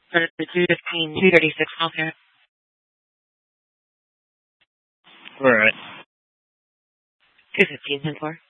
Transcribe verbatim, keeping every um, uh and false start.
for the two fifteen, two thirty-six healthcare. All right. two fifteen, ten four.